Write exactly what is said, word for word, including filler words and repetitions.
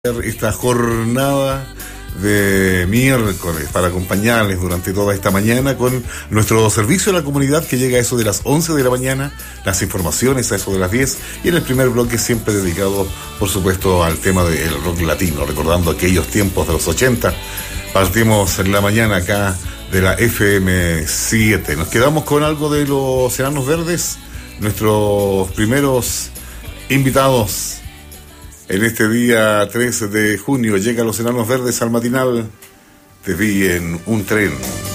Esta jornada de miércoles para acompañarles durante toda esta mañana con nuestro servicio a la comunidad que llega a eso de las once de la mañana, las informaciones a eso de las diez y en el primer bloque siempre dedicado por supuesto al tema del rock latino, recordando aquellos tiempos de los ochenta. Partimos en la mañana acá de la F M siete. Nos quedamos con algo de los Enanos Verdes, nuestros primeros invitados. En este día tres de junio llegan los Enanos Verdes al matinal. Te vi en un tren.